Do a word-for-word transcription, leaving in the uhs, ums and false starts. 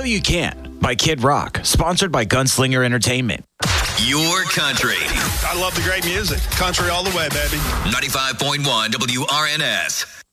You Can by Kid Rock, sponsored by Gunslinger Entertainment. Your country. I love the great music. Country all the way, baby. ninety-five point one W R N S.